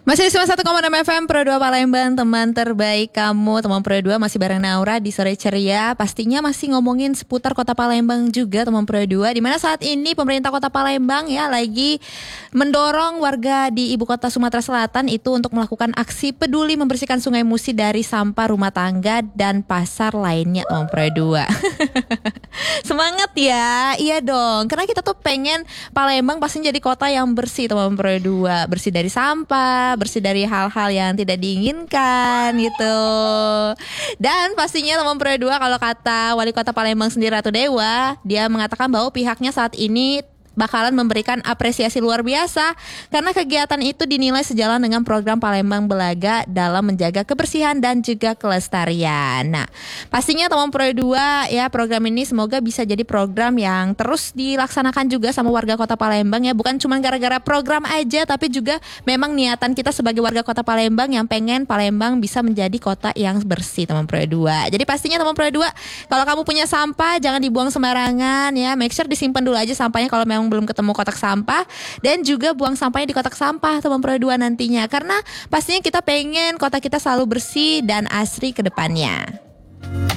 Masih di 91,6 FM Pro 2 Palembang, teman terbaik kamu. Teman Pro 2 masih bareng Naura di Sore Ceria. Pastinya masih ngomongin seputar Kota Palembang juga, teman Pro 2. Dimana saat ini pemerintah Kota Palembang ya lagi mendorong warga di ibu kota Sumatera Selatan itu untuk melakukan aksi peduli membersihkan Sungai Musi dari sampah rumah tangga dan pasar lainnya, teman Pro 2. Semangat ya, iya dong. Karena kita tuh pengen Palembang pasti jadi kota yang bersih, teman Pro 2. Bersih dari sampah, bersih dari hal-hal yang tidak diinginkan gitu. Dan pastinya teman Pro 2, kalau kata Wali Kota Palembang sendiri Ratu Dewa, dia mengatakan bahwa pihaknya saat ini bakalan memberikan apresiasi luar biasa karena kegiatan itu dinilai sejalan dengan program Palembang Belaga dalam menjaga kebersihan dan juga kelestarian. Nah, pastinya teman Pro 2 ya, program ini semoga bisa jadi program yang terus dilaksanakan juga sama warga Kota Palembang ya, bukan cuma gara-gara program aja tapi juga memang niatan kita sebagai warga Kota Palembang yang pengen Palembang bisa menjadi kota yang bersih, teman Pro 2. Jadi pastinya teman Pro 2, kalau kamu punya sampah jangan dibuang sembarangan ya, make sure disimpan dulu aja sampahnya kalau memang belum ketemu kotak sampah, dan juga buang sampahnya di kotak sampah teman Pro 2 nantinya, karena pastinya kita pengen kota kita selalu bersih dan asri ke depannya.